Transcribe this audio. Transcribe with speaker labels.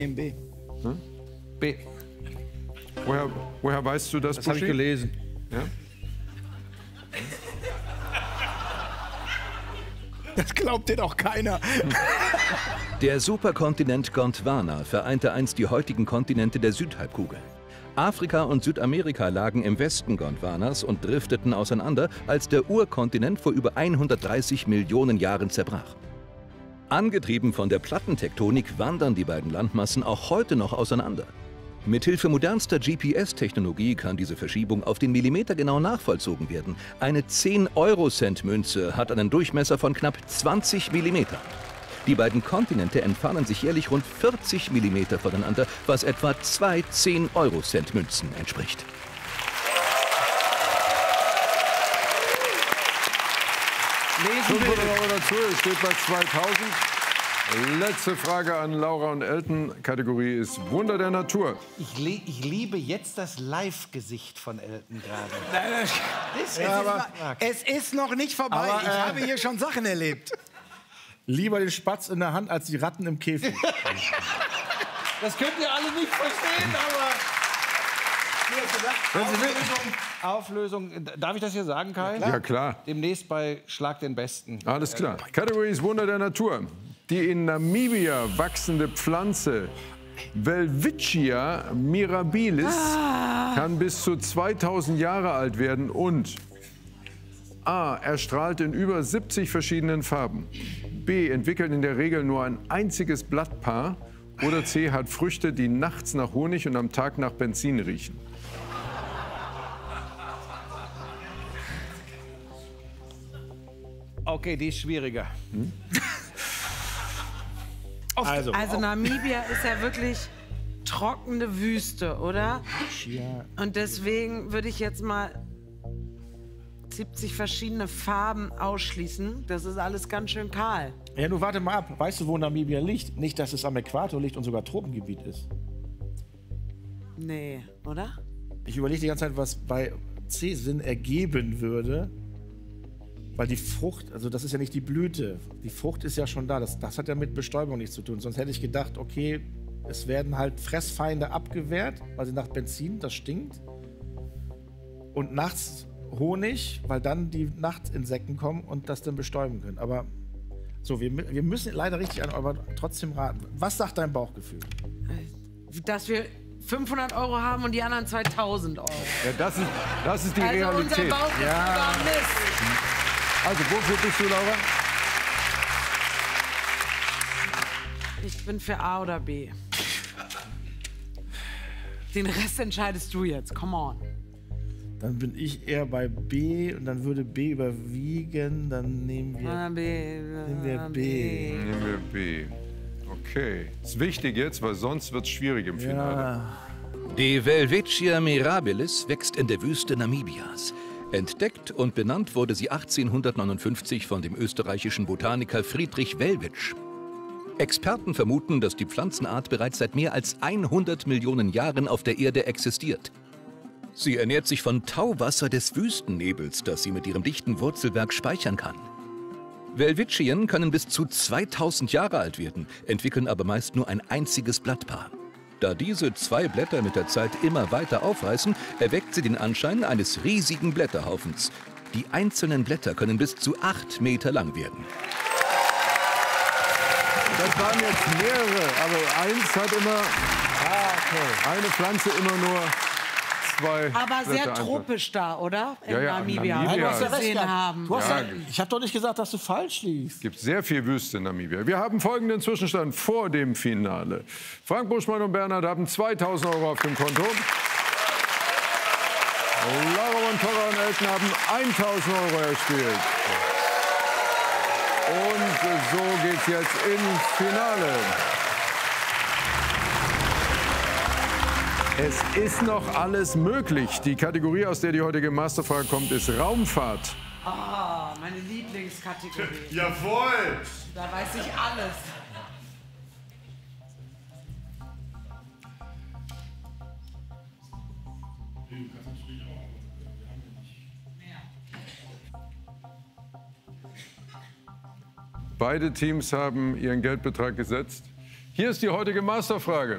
Speaker 1: B.
Speaker 2: Hm?
Speaker 3: B.
Speaker 2: Woher weißt du das,
Speaker 3: Das habe ich
Speaker 2: Buschi?
Speaker 3: gelesen.
Speaker 2: Ja?
Speaker 1: Das glaubt dir doch keiner.
Speaker 4: Der Superkontinent Gondwana vereinte einst die heutigen Kontinente der Südhalbkugel. Afrika und Südamerika lagen im Westen Gondwanas und drifteten auseinander, als der Urkontinent vor über 130 Millionen Jahren zerbrach. Angetrieben von der Plattentektonik wandern die beiden Landmassen auch heute noch auseinander. Mithilfe modernster GPS-Technologie kann diese Verschiebung auf den Millimeter genau nachvollzogen werden. Eine 10-Euro-Cent-Münze hat einen Durchmesser von knapp 20 Millimeter. Die beiden Kontinente entfernen sich jährlich rund 40 Millimeter voneinander, was etwa 2 10-Euro-Cent-Münzen entspricht.
Speaker 3: Lesen
Speaker 2: 500
Speaker 3: bitte.
Speaker 2: Euro dazu, es steht bei 2000. Letzte Frage an Laura und Elton. Kategorie ist Wunder der Natur.
Speaker 3: Ich liebe jetzt das Live-Gesicht von Elton gerade.
Speaker 1: Es ist noch nicht vorbei.
Speaker 5: Aber,
Speaker 1: Ich habe hier schon Sachen erlebt.
Speaker 5: Lieber den Spatz in der Hand als die Ratten im Käfig.
Speaker 3: Das könnt ihr alle nicht verstehen, aber... Auflösung. Darf ich das hier sagen, Kai?
Speaker 2: Ja, klar.
Speaker 3: Demnächst bei Schlag den Besten.
Speaker 2: Alles klar. Kategorie ist Wunder der Natur. Die in Namibia wachsende Pflanze Welwitschia mirabilis kann bis zu 2000 Jahre alt werden und A. erstrahlt in über 70 verschiedenen Farben. B. entwickelt in der Regel nur ein einziges Blattpaar. Oder C. hat Früchte, die nachts nach Honig und am Tag nach Benzin riechen.
Speaker 3: Okay, die ist schwieriger.
Speaker 5: Also,
Speaker 6: Also Namibia ist ja wirklich trockene Wüste, oder? Und deswegen würde ich jetzt mal 70 verschiedene Farben ausschließen. Das ist alles ganz schön kahl.
Speaker 5: ja, nun warte mal ab. Weißt du, wo Namibia liegt? Nicht, dass es am Äquator liegt und sogar Tropengebiet ist.
Speaker 6: Nee, oder?
Speaker 5: Ich überlege die ganze Zeit, was bei C Sinn ergeben würde. Weil die Frucht, also das ist ja nicht die Blüte. Die Frucht ist ja schon da. Das hat ja mit Bestäubung nichts zu tun. Sonst hätte ich gedacht, okay, es werden halt Fressfeinde abgewehrt, weil sie nach Benzin, das stinkt. Und nachts Honig, weil dann die Nachtinsekten kommen und das dann bestäuben können. Aber so, wir müssen leider richtig an, aber trotzdem raten. Was sagt dein Bauchgefühl?
Speaker 6: Dass wir 500 Euro haben und die anderen 2000 Euro.
Speaker 2: Ja, das ist die
Speaker 6: Also
Speaker 2: Realität.
Speaker 6: unser Bauchgefühl war Mist.
Speaker 2: Also, wofür bist du, Laura?
Speaker 6: Ich bin für A oder B. Den Rest entscheidest du jetzt. Come on.
Speaker 5: Dann bin ich eher bei B und dann würde B überwiegen. Dann nehmen wir
Speaker 6: B.
Speaker 5: Nehmen wir B.
Speaker 2: Nehmen wir B. Okay. Ist wichtig jetzt, weil sonst wird es schwierig im Finale.
Speaker 4: Die Welwitschia mirabilis wächst in der Wüste Namibias. Entdeckt und benannt wurde sie 1859 von dem österreichischen Botaniker Friedrich Welwitsch. Experten vermuten, dass die Pflanzenart bereits seit mehr als 100 Millionen Jahren auf der Erde existiert. Sie ernährt sich von Tauwasser des Wüstennebels, das sie mit ihrem dichten Wurzelwerk speichern kann. Welwitschien können bis zu 2000 Jahre alt werden, entwickeln aber meist nur ein einziges Blattpaar. Da diese 2 Blätter mit der Zeit immer weiter aufreißen, erweckt sie den Anschein eines riesigen Blätterhaufens. Die einzelnen Blätter können bis zu 8 Meter lang werden.
Speaker 2: Das waren jetzt mehrere, aber eins hat immer eine Pflanze immer nur 2
Speaker 6: Aber sehr
Speaker 2: Blätter
Speaker 6: tropisch da, oder? In
Speaker 2: Ja, ja,
Speaker 6: Namibia.
Speaker 2: Namibia.
Speaker 6: Was wir gesehen haben.
Speaker 5: Du hast
Speaker 2: Ja.
Speaker 5: ja, ich habe doch nicht gesagt, dass du falsch liegst.
Speaker 2: Es gibt sehr viel Wüste in Namibia. Wir haben folgenden Zwischenstand vor dem Finale. Frank Buschmann und Bernhard haben 2000 Euro auf dem Konto. Laura Montorra und Elton haben 1000 Euro erspielt. Und so geht's jetzt ins Finale. Es ist noch alles möglich. Die Kategorie, aus der die heutige Masterfrage kommt, ist Raumfahrt.
Speaker 6: Oh, meine Lieblingskategorie.
Speaker 7: Jawohl!
Speaker 6: Da weiß ich alles.
Speaker 2: Beide Teams haben ihren Geldbetrag gesetzt. Hier ist die heutige Masterfrage.